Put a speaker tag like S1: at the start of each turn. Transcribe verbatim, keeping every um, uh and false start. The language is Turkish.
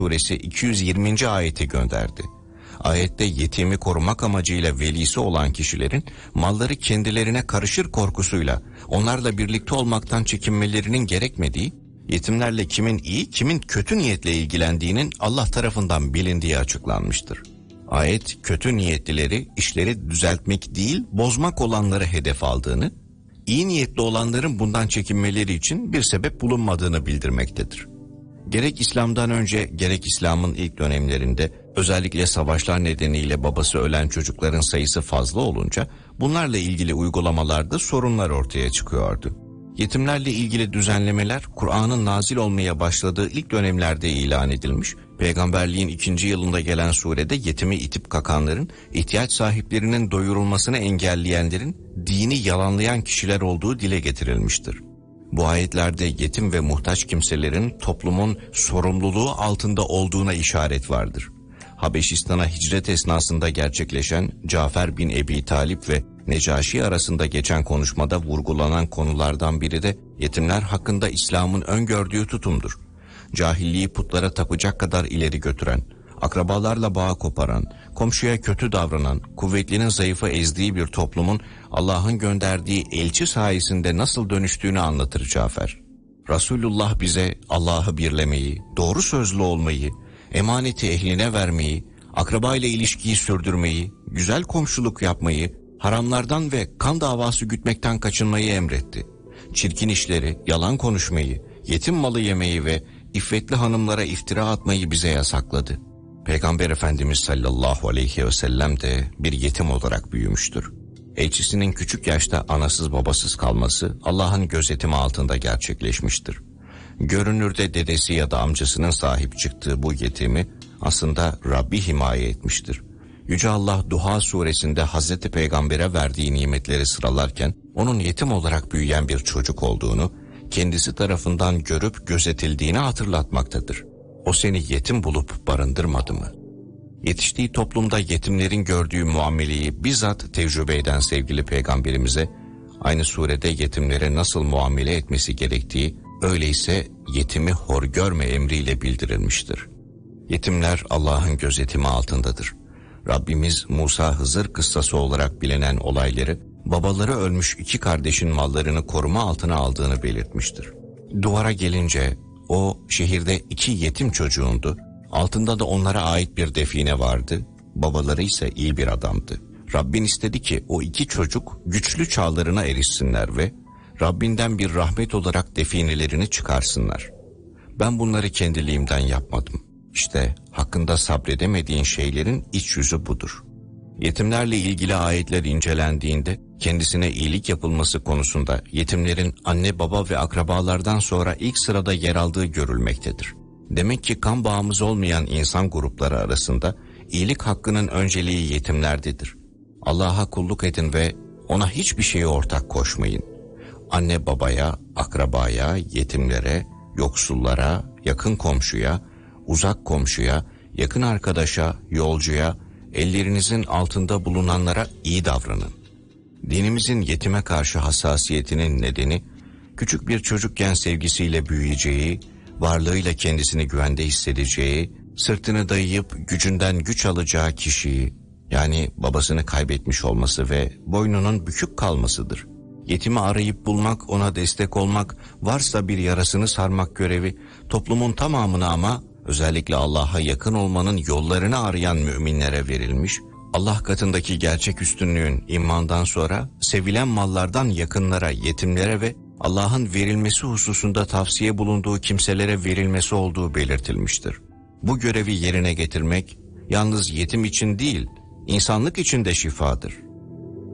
S1: suresi iki yüz yirminci ayeti gönderdi. Ayette yetimi korumak amacıyla velisi olan kişilerin malları kendilerine karışır korkusuyla onlarla birlikte olmaktan çekinmelerinin gerekmediği, yetimlerle kimin iyi kimin kötü niyetle ilgilendiğinin Allah tarafından bilindiği açıklanmıştır. Ayet kötü niyetlileri işleri düzeltmek değil bozmak olanları hedef aldığını, iyi niyetli olanların bundan çekinmeleri için bir sebep bulunmadığını bildirmektedir. Gerek İslam'dan önce gerek İslam'ın ilk dönemlerinde özellikle savaşlar nedeniyle babası ölen çocukların sayısı fazla olunca bunlarla ilgili uygulamalarda sorunlar ortaya çıkıyordu. Yetimlerle ilgili düzenlemeler Kur'an'ın nazil olmaya başladığı ilk dönemlerde ilan edilmiş, peygamberliğin ikinci yılında gelen surede yetimi itip kakanların, ihtiyaç sahiplerinin doyurulmasını engelleyenlerin, dini yalanlayan kişiler olduğu dile getirilmiştir. Bu ayetlerde yetim ve muhtaç kimselerin toplumun sorumluluğu altında olduğuna işaret vardır. Habeşistan'a hicret esnasında gerçekleşen Cafer bin Ebi Talip ve Necaşi arasında geçen konuşmada vurgulanan konulardan biri de yetimler hakkında İslam'ın öngördüğü tutumdur. Cahilliği putlara tapacak kadar ileri götüren, akrabalarla bağ koparan, komşuya kötü davranan, kuvvetlinin zayıfı ezdiği bir toplumun Allah'ın gönderdiği elçi sayesinde nasıl dönüştüğünü anlatır Cafer. Resulullah bize Allah'ı birlemeyi, doğru sözlü olmayı, emaneti ehline vermeyi, akrabayla ilişkiyi sürdürmeyi, güzel komşuluk yapmayı, haramlardan ve kan davası gütmekten kaçınmayı emretti. Çirkin işleri, yalan konuşmayı, yetim malı yemeyi ve iffetli hanımlara iftira atmayı bize yasakladı. Peygamber Efendimiz sallallahu aleyhi ve sellem de bir yetim olarak büyümüştür. Elçisinin küçük yaşta anasız babasız kalması Allah'ın gözetimi altında gerçekleşmiştir. Görünürde dedesi ya da amcasının sahip çıktığı bu yetimi aslında Rabbi himaye etmiştir. Yüce Allah Duha suresinde Hazreti Peygamber'e verdiği nimetleri sıralarken onun yetim olarak büyüyen bir çocuk olduğunu, kendisi tarafından görüp gözetildiğini hatırlatmaktadır. O seni yetim bulup barındırmadı mı? Yetiştiği toplumda yetimlerin gördüğü muameleyi bizzat tecrübe eden sevgili Peygamberimize, aynı surede yetimlere nasıl muamele etmesi gerektiği, öyleyse yetimi hor görme emriyle bildirilmiştir. Yetimler Allah'ın gözetimi altındadır. Rabbimiz Musa Hızır kıssası olarak bilinen olayları, babaları ölmüş iki kardeşin mallarını koruma altına aldığını belirtmiştir. Duvara gelince o şehirde iki yetim çocuğundu, altında da onlara ait bir define vardı, babaları ise iyi bir adamdı. Rabbin istedi ki o iki çocuk güçlü çağlarına erişsinler ve Rabbinden bir rahmet olarak definelerini çıkarsınlar. Ben bunları kendiliğimden yapmadım. İşte hakkında sabredemediğin şeylerin iç yüzü budur. Yetimlerle ilgili ayetler incelendiğinde kendisine iyilik yapılması konusunda yetimlerin anne baba ve akrabalardan sonra ilk sırada yer aldığı görülmektedir. Demek ki kan bağımız olmayan insan grupları arasında iyilik hakkının önceliği yetimlerdedir. Allah'a kulluk edin ve ona hiçbir şeye ortak koşmayın. Anne babaya, akrabaya, yetimlere, yoksullara, yakın komşuya, uzak komşuya, yakın arkadaşa, yolcuya, ellerinizin altında bulunanlara iyi davranın. Dinimizin yetime karşı hassasiyetinin nedeni, küçük bir çocukken sevgisiyle büyüyeceği, varlığıyla kendisini güvende hissedeceği, sırtını dayayıp gücünden güç alacağı kişiyi, yani babasını kaybetmiş olması ve boynunun bükük kalmasıdır. Yetimi arayıp bulmak, ona destek olmak, varsa bir yarasını sarmak görevi toplumun tamamına ama özellikle Allah'a yakın olmanın yollarını arayan müminlere verilmiş, Allah katındaki gerçek üstünlüğün imandan sonra sevilen mallardan yakınlara, yetimlere ve Allah'ın verilmesi hususunda tavsiye bulunduğu kimselere verilmesi olduğu belirtilmiştir. Bu görevi yerine getirmek yalnız yetim için değil, insanlık için de şifadır.